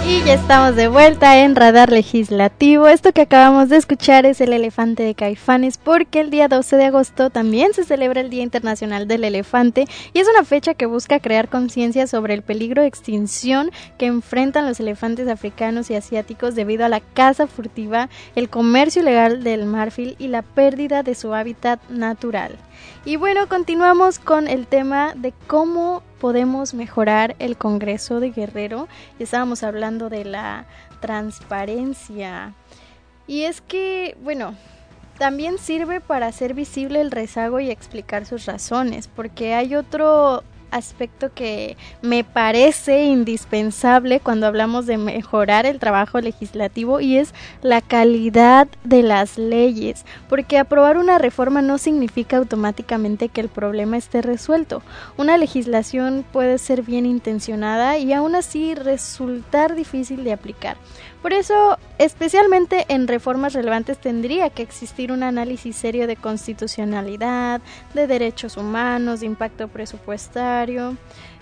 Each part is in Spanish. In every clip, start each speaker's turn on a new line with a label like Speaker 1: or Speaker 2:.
Speaker 1: Y ya estamos de vuelta en Radar Legislativo. Esto que acabamos de escuchar es El Elefante de Caifanes, porque el día 12 de agosto también se celebra el Día Internacional del Elefante y es una fecha que busca crear conciencia sobre el peligro de extinción que enfrentan los elefantes africanos y asiáticos debido a la caza furtiva, el comercio ilegal del marfil y la pérdida de su hábitat natural. Y bueno, continuamos con el tema de cómo podemos mejorar el Congreso de Guerrero. Ya estábamos hablando de la transparencia. Y es que, bueno, también sirve para hacer visible el rezago y explicar sus razones, porque hay otro aspecto que me parece indispensable cuando hablamos de mejorar el trabajo legislativo y es la calidad de las leyes, porque aprobar una reforma no significa automáticamente que el problema esté resuelto. Una legislación puede ser bien intencionada y aún así resultar difícil de aplicar. Por eso, especialmente en reformas relevantes, tendría que existir un análisis serio de constitucionalidad, de derechos humanos, de impacto presupuestario,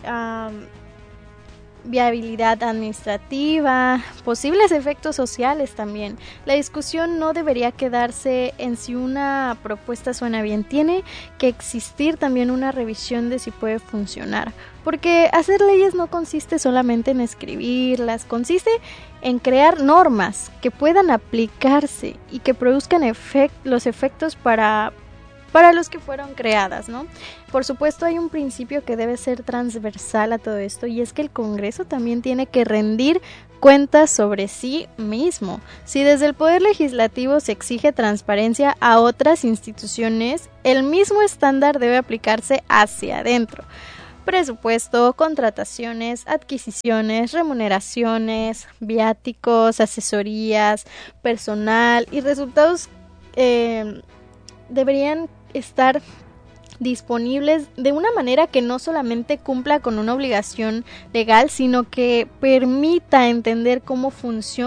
Speaker 1: viabilidad administrativa, posibles efectos sociales también. La discusión no debería quedarse en si una propuesta suena bien, tiene que existir también una revisión de si puede funcionar, porque hacer leyes no consiste solamente en escribirlas, consiste en crear normas que puedan aplicarse y que produzcan los efectos para los que fueron creadas, ¿no? Por supuesto, hay un principio que debe ser transversal a todo esto y es que el Congreso también tiene que rendir cuentas sobre sí mismo. Si desde el Poder Legislativo se exige transparencia a otras instituciones, el mismo estándar debe aplicarse hacia adentro. Presupuesto, contrataciones, adquisiciones, remuneraciones, viáticos, asesorías, personal y resultados deberían estar disponibles de una manera que no solamente cumpla con una obligación legal, sino que permita entender cómo funciona